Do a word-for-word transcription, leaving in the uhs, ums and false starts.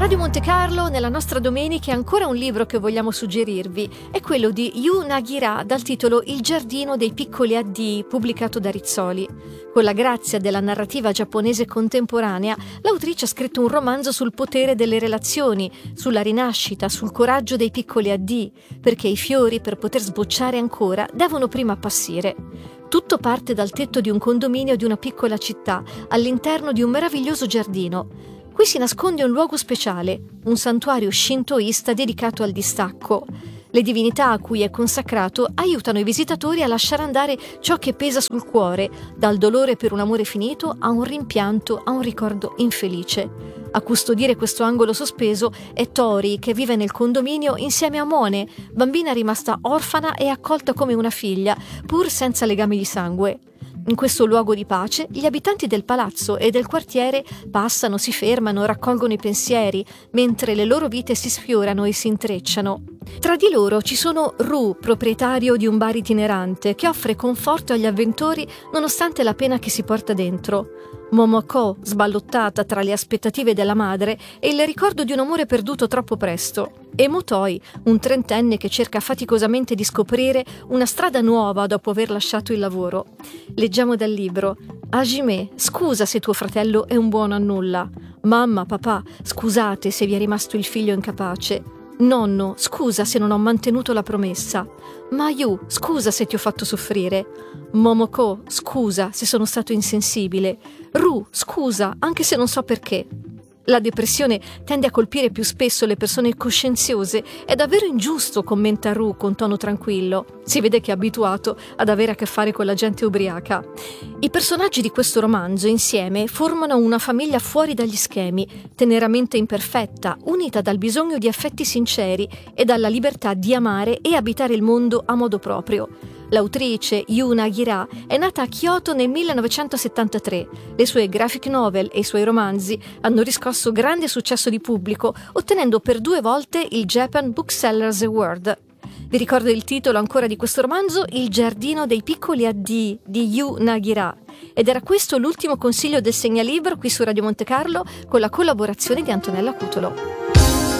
Radio Monte Carlo, nella nostra domenica, ancora un libro che vogliamo suggerirvi. È quello di Yu Nagira dal titolo Il giardino dei piccoli addii, pubblicato da Rizzoli. Con la grazia della narrativa giapponese contemporanea, l'autrice ha scritto un romanzo sul potere delle relazioni, sulla rinascita, sul coraggio dei piccoli addii, perché i fiori, per poter sbocciare ancora, devono prima appassire. Tutto parte dal tetto di un condominio di una piccola città, all'interno di un meraviglioso giardino. Qui si nasconde un luogo speciale, un santuario shintoista dedicato al distacco. Le divinità a cui è consacrato aiutano i visitatori a lasciare andare ciò che pesa sul cuore, dal dolore per un amore finito a un rimpianto, a un ricordo infelice. A custodire questo angolo sospeso è Tori, che vive nel condominio insieme a Mone, bambina rimasta orfana e accolta come una figlia, pur senza legami di sangue. In questo luogo di pace, gli abitanti del palazzo e del quartiere passano, si fermano, raccolgono i pensieri, mentre le loro vite si sfiorano e si intrecciano. Tra di loro ci sono Ru, proprietario di un bar itinerante, che offre conforto agli avventori nonostante la pena che si porta dentro. Momoko, sballottata tra le aspettative della madre e il ricordo di un amore perduto troppo presto. E Motoi, un trentenne che cerca faticosamente di scoprire una strada nuova dopo aver lasciato il lavoro. Leggiamo dal libro: Hajime, scusa se tuo fratello è un buono a nulla. Mamma, papà, scusate se vi è rimasto il figlio incapace. Nonno, scusa se non ho mantenuto la promessa. Mayu, scusa se ti ho fatto soffrire. Momoko, scusa se sono stato insensibile. Ru, scusa, anche se non so perché. La depressione tende a colpire più spesso le persone coscienziose. È davvero ingiusto, commenta Ru con tono tranquillo. Si vede che è abituato ad avere a che fare con la gente ubriaca. I personaggi di questo romanzo insieme formano una famiglia fuori dagli schemi, teneramente imperfetta, unita dal bisogno di affetti sinceri e dalla libertà di amare e abitare il mondo a modo proprio. L'autrice Yu Nagira è nata a Kyoto nel millenovecentosettantatré. Le sue graphic novel e i suoi romanzi hanno riscosso grande successo di pubblico, ottenendo per due volte il Japan Booksellers Award. Vi ricordo il titolo ancora di questo romanzo: Il giardino dei piccoli addii di Yu Nagira. Ed era questo l'ultimo consiglio del segnalibro qui su Radio Monte Carlo, con la collaborazione di Antonella Cutolo.